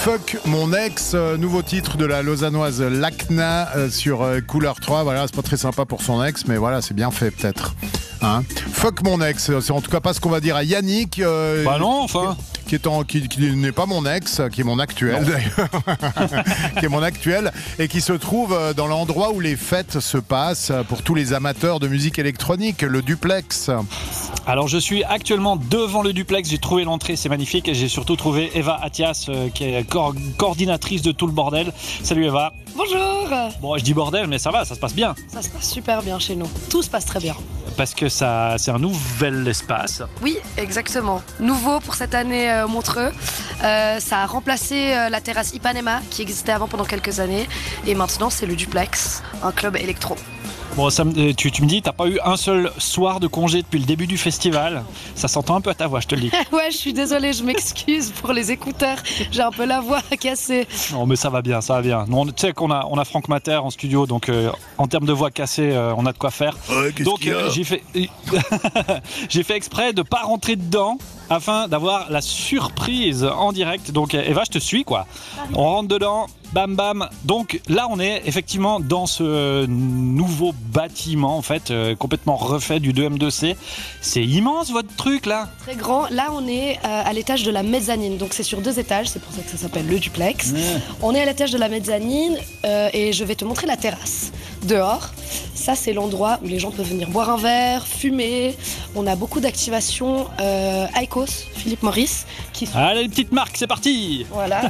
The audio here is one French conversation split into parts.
Fuck mon ex, nouveau titre de la lausannoise Lacna sur Couleur 3. Voilà, c'est pas très sympa pour son ex, mais voilà, c'est bien fait peut-être. Hein, fuck mon ex, c'est en tout cas pas ce qu'on va dire à Yannick. Bah non, enfin. Qui n'est pas mon ex, qui est mon actuel d'ailleurs, qui est mon actuel et qui se trouve dans l'endroit où les fêtes se passent pour tous les amateurs de musique électronique, le Duplex. Alors je suis actuellement devant le Duplex, j'ai trouvé l'entrée, c'est magnifique, et j'ai surtout trouvé Eva Attias qui est coordinatrice de tout le bordel. Salut Eva. Bonjour. Bon, je dis bordel, mais ça va, ça se passe bien. Ça se passe super bien chez nous, tout se passe très bien. Parce que ça, c'est un nouvel espace. Oui, exactement. Nouveau pour cette année Montreux. Ça a remplacé la terrasse Ipanema qui existait avant pendant quelques années. Et maintenant, c'est le Duplex, un club électro. Bon, tu me dis, t'as pas eu un seul soir de congé depuis le début du festival. Ça s'entend un peu à ta voix, je te le dis. Ouais, je suis désolée, je m'excuse pour les écouteurs. J'ai un peu la voix cassée. Non, mais ça va bien, ça va bien. Non, tu sais qu'on a Franck Mater en studio, donc en termes de voix cassée, on a de quoi faire. Ouais, donc j'ai fait exprès de pas rentrer dedans afin d'avoir la surprise en direct. Donc Eva, je te suis quoi. On rentre dedans. Bam bam. Donc là on est effectivement dans ce nouveau bâtiment en fait complètement refait du 2M2C. C'est immense votre truc là. Très grand. Là on est à l'étage de la mezzanine. Donc c'est sur 2 étages, c'est pour ça que ça s'appelle le Duplex. On est à l'étage de la mezzanine et je vais te montrer la terrasse. Dehors, ça c'est l'endroit où les gens peuvent venir boire un verre, fumer. On a beaucoup d'activations. Icos, Philippe Morris. Allez, les petites marques, c'est parti. Voilà.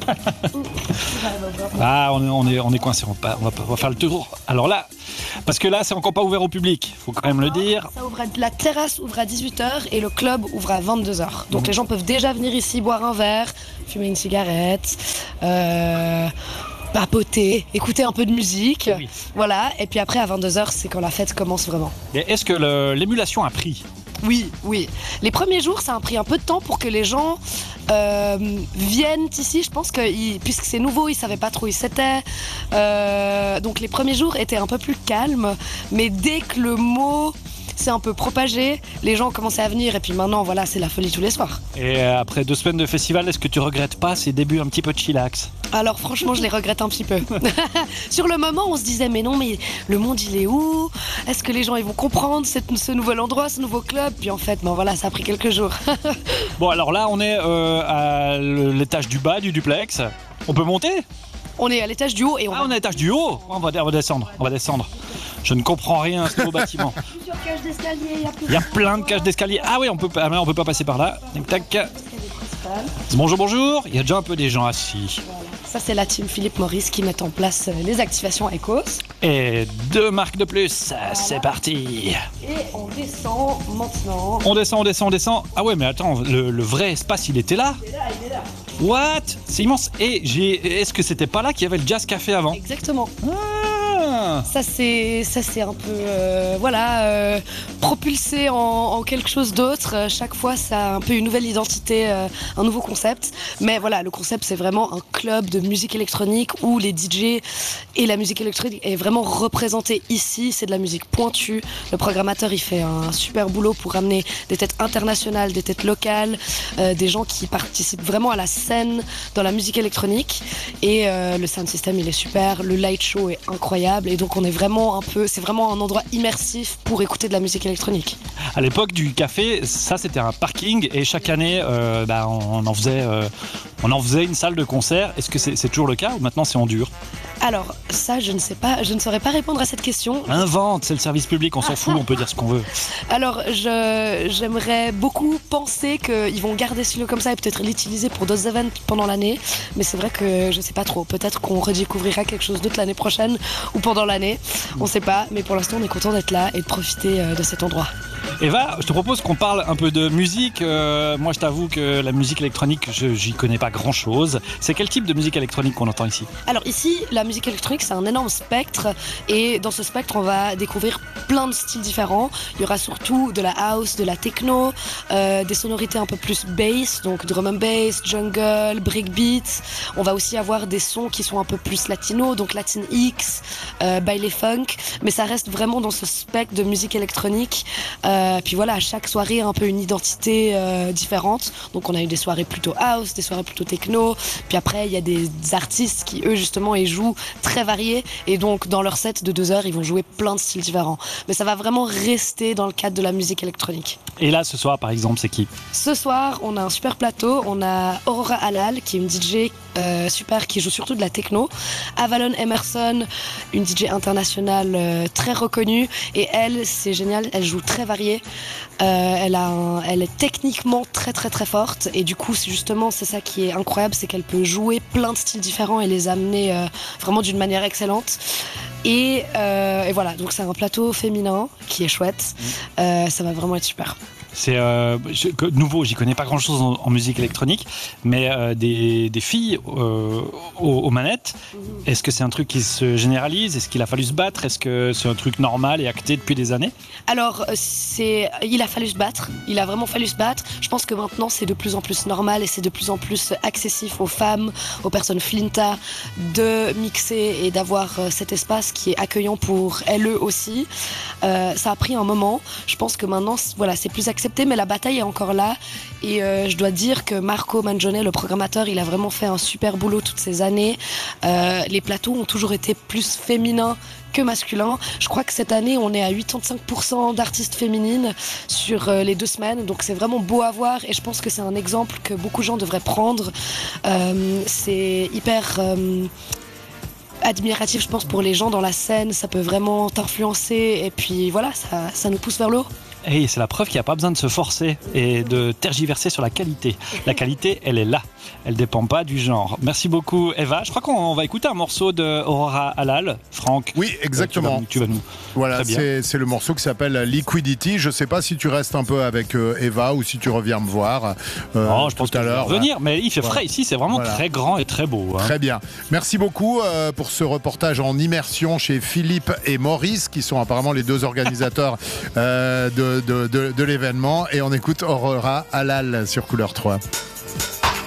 Ah, on est coincé, on va faire le tour. Alors là, parce que là c'est encore pas ouvert au public, faut quand même le dire. La terrasse ouvre à 18h et le club ouvre à 22h. Donc les gens peuvent déjà venir ici boire un verre, fumer une cigarette, papoter, écouter un peu de musique. Oui. Voilà, et puis après à 22h c'est quand la fête commence vraiment. Et est-ce que l'émulation a pris ? Oui. Les premiers jours, ça a pris un peu de temps pour que les gens viennent ici. Je pense que puisque c'est nouveau, ils savaient pas trop où c'était. Donc les premiers jours étaient un peu plus calmes. Mais dès que le mot s'est un peu propagé, les gens ont commencé à venir. Et puis maintenant, voilà, c'est la folie tous les soirs. Et après 2 semaines de festival, est-ce que tu regrettes pas ces débuts un petit peu de chillax ? Alors franchement, je les regrette un petit peu. Sur le moment, on se disait, mais non, mais le monde, il est où ? Est-ce que les gens ils vont comprendre ce nouvel endroit, ce nouveau club ? Puis en fait, ben voilà, ça a pris quelques jours. Bon, alors là, on est à l'étage du bas du Duplex. On peut monter ? On est à l'étage du haut et on est à l'étage du haut ? On va descendre. Je ne comprends rien à ce nouveau bâtiment. Il y a plein de cages d'escalier. Ah oui, on peut pas passer par là. Tac. Bonjour. Il y a déjà un peu des gens assis. Voilà. Ça, c'est la team Philippe Morris qui met en place les activations Icos. Et 2 marques de plus. Voilà. C'est parti. Et on descend maintenant. On descend. Ah ouais, mais attends, le vrai espace, il était là ? Il est là. What ? C'est immense. Et est-ce que c'était pas là qu'il y avait le Jazz Café avant ? Exactement. Ça c'est un peu propulsé en quelque chose d'autre. Chaque fois ça a un peu une nouvelle identité, un nouveau concept. Mais voilà, le concept c'est vraiment un club de musique électronique où les DJ et la musique électronique est vraiment représentée ici. C'est de la musique pointue. Le programmateur il fait un super boulot pour ramener des têtes internationales, des têtes locales, des gens qui participent vraiment à la scène dans la musique électronique. Et le sound system il est super, le light show est incroyable. Et donc on est vraiment c'est vraiment un endroit immersif pour écouter de la musique électronique. À l'époque du café, ça c'était un parking et chaque année on en faisait une salle de concert. Est-ce que c'est toujours le cas ou maintenant c'est en dur ? Alors ça je ne sais pas, je ne saurais pas répondre à cette question. Invente, c'est le service public, on s'en fout, on peut dire ce qu'on veut. Alors j'aimerais beaucoup penser qu'ils vont garder ce lieu comme ça et peut-être l'utiliser pour d'autres événements pendant l'année, mais c'est vrai que je sais pas trop. Peut-être qu'on redécouvrira quelque chose d'autre l'année prochaine ou pendant l'année, on sait pas, mais pour l'instant on est content d'être là et de profiter de cet endroit. Eva, je te propose qu'on parle un peu de musique. Moi je t'avoue que la musique électronique, j'y connais pas grand chose. C'est quel type de musique électronique qu'on entend ici ? Alors ici, la musique électronique c'est un énorme spectre et dans ce spectre on va découvrir plein de styles différents. Il y aura surtout de la house, de la techno, des sonorités un peu plus bass, donc drum and bass, jungle, breakbeat. On va aussi avoir des sons qui sont un peu plus latinos, donc Latin X, baile funk, mais ça reste vraiment dans ce spectre de musique électronique Puis voilà, chaque soirée a un peu une identité différente. Donc on a eu des soirées plutôt house, des soirées plutôt techno. Puis après, il y a des artistes qui, eux, justement, ils jouent très variés. Et donc, dans leur set de 2 heures, ils vont jouer plein de styles différents. Mais ça va vraiment rester dans le cadre de la musique électronique. Et là, ce soir, par exemple, c'est qui ? Ce soir, on a un super plateau. On a Aurora Halal, qui est une DJ super, qui joue surtout de la techno. Avalon Emerson, une DJ internationale très reconnue. Et elle, c'est génial, elle joue très varié. Elle est techniquement très très très forte. Et du coup, c'est ça qui est incroyable, c'est qu'elle peut jouer plein de styles différents et les amener vraiment d'une manière excellente. Et voilà, donc c'est un plateau féminin qui est chouette. Ça va vraiment être super. C'est nouveau, j'y connais pas grand chose en musique électronique, mais des filles aux manettes, est-ce que c'est un truc qui se généralise ? Est-ce qu'il a fallu se battre ? Est-ce que c'est un truc normal et acté depuis des années ? Alors, il a fallu se battre, il a vraiment fallu se battre. Je pense que maintenant c'est de plus en plus normal et c'est de plus en plus accessif aux femmes, aux personnes flinta de mixer et d'avoir cet espace qui est accueillant pour elles aussi. Ça a pris un moment, je pense que maintenant voilà, c'est plus accepté, mais la bataille est encore là. Et je dois dire que Marco Mangione, le programmateur, il a vraiment fait un super boulot toutes ces années. Les plateaux ont toujours été plus féminins que masculins. Je crois que cette année, on est à 85% d'artistes féminines sur les 2 semaines. Donc c'est vraiment beau à voir et je pense que c'est un exemple que beaucoup de gens devraient prendre. C'est hyper admiratif, je pense, pour les gens dans la scène. Ça peut vraiment t'influencer et puis voilà, ça nous pousse vers le haut. Et c'est la preuve qu'il n'y a pas besoin de se forcer et de tergiverser sur la qualité. La qualité, elle est là. Elle ne dépend pas du genre. Merci beaucoup, Eva. Je crois qu'on va écouter un morceau de Aurora Halal. Franck. Oui, exactement. Tu vas nous... Voilà, c'est le morceau qui s'appelle Liquidity. Je ne sais pas si tu restes un peu avec Eva ou si tu reviens me voir non, je pense tout à l'heure. Venir, mais il fait frais ici. C'est vraiment très grand et très beau. Hein. Très bien. Merci beaucoup pour ce reportage en immersion chez Philippe et Maurice, qui sont apparemment les 2 organisateurs de l'événement. Et on écoute Aurora Halal sur Couleur 3.